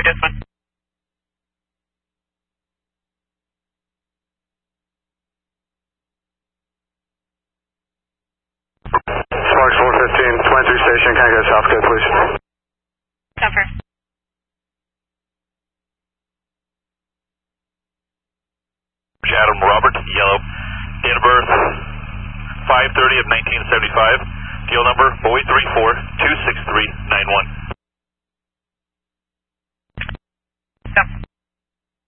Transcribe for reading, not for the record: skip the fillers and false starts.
Desmond. Sparks 415, 23 station, can I go south code, please? Cover. Adam Robert, yellow. Date of birth, 5/30 of 1975. Deal number 034-26391.